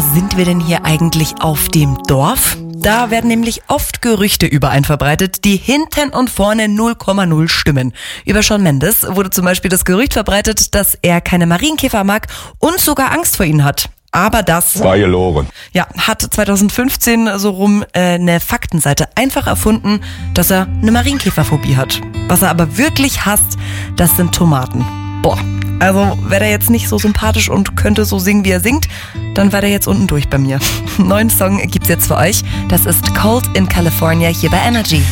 sind wir denn hier eigentlich auf dem Dorf? Da werden nämlich oft Gerüchte über einen verbreitet, die hinten und vorne 0,0 stimmen. Über Shawn Mendes wurde zum Beispiel das Gerücht verbreitet, dass er keine Marienkäfer mag und sogar Angst vor ihnen hat. Aber das war gelogen. Ja, hat 2015 so rum eine Faktenseite einfach erfunden, dass er eine Marienkäferphobie hat. Was er aber wirklich hasst, das sind Tomaten. Boah, also wäre er jetzt nicht so sympathisch und könnte so singen, wie er singt, dann wäre er jetzt unten durch bei mir. Neuen Song gibt's jetzt für euch. Das ist Cold in California hier bei Energy.